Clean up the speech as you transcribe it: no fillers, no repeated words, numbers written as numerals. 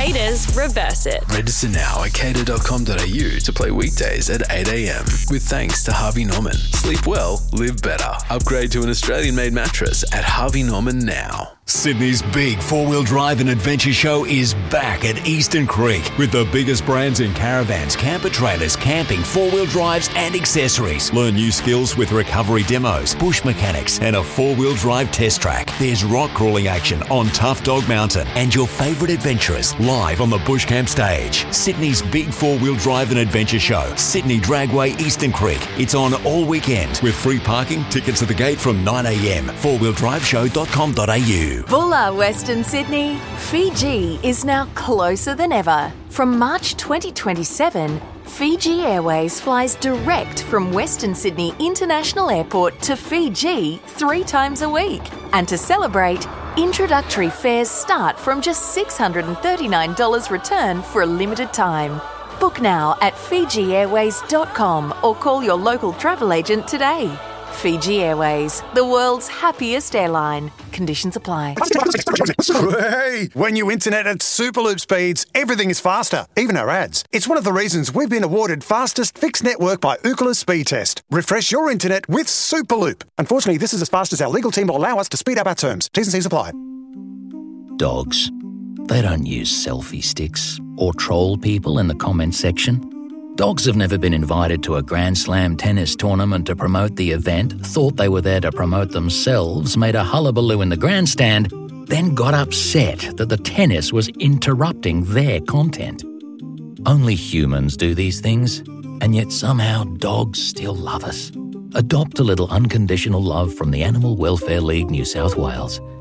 Cater's Reverse It. Register now at cater.com.au to play weekdays at 8 a.m. with thanks to Harvey Norman. Sleep well, live better. Upgrade to an Australian-made mattress at Harvey Norman now. Sydney's big four-wheel drive and adventure show is back at Eastern Creek with the biggest brands in caravans, camper trailers, camping, four-wheel drives and accessories. Learn new skills with recovery demos, bush mechanics and a four-wheel drive test track. There's rock crawling action on Tough Dog Mountain and your favourite adventurers live on the Bush Camp stage. Sydney's big four-wheel drive and adventure show, Sydney Dragway Eastern Creek. It's on all weekend with free parking, tickets at the gate from 9 a.m. fourwheeldriveshow.com.au. Bulla, Western Sydney. Fiji is now closer than ever. From March 2027, Fiji Airways flies direct from Western Sydney International Airport to Fiji 3 times a week. And to celebrate, introductory fares start from just $639 return for a limited time. Book now at FijiAirways.com or call your local travel agent today. Fiji Airways, the world's happiest airline. Conditions apply. Hey, when you internet at Superloop speeds, everything is faster, even our ads. It's one of the reasons we've been awarded fastest fixed network by Ookla Speed Test. Refresh your internet with Superloop. Unfortunately, this is as fast as our legal team will allow us to speed up our terms. T's and C's apply. Dogs. They don't use selfie sticks or troll people in the comments section. Dogs have never been invited to a Grand Slam tennis tournament to promote the event, thought they were there to promote themselves, made a hullabaloo in the grandstand, then got upset that the tennis was interrupting their content. Only humans do these things, and yet somehow dogs still love us. Adopt a little unconditional love from the Animal Welfare League New South Wales.